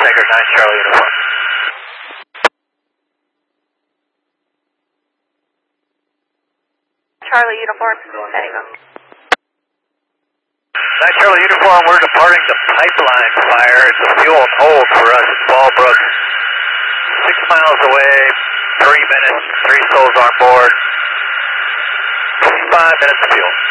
Tanker 9 Charlie Uniform. Charlie Uniform, heading up. 9 Charlie Uniform, we're departing the pipeline fire. It's a fuel and hold for us at Fallbrook. 6 miles away, 3 minutes, 3 souls on board. 25 minutes of fuel.